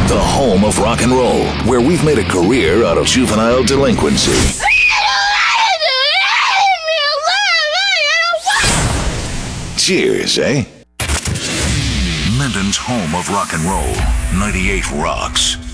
the home of rock and roll, where we've made a career out of juvenile delinquency. Cheers, eh? Minden's home of rock and roll, 98 Rocks.